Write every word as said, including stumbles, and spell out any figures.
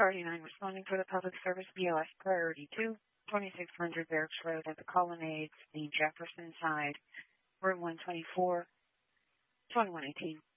Party nine responding for the public service B O S Priority two, twenty-six hundred Barracks Road at the Colonnades, the Jefferson side, room one twenty-four, twenty-one eighteen.